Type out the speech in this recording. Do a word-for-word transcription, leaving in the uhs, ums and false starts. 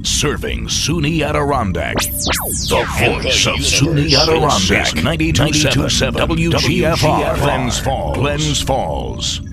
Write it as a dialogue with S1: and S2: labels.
S1: Serving SUNY Adirondack. The voice of SUNY Adirondack. ninety-two point seven W G F R. Glens Falls. Glens Falls.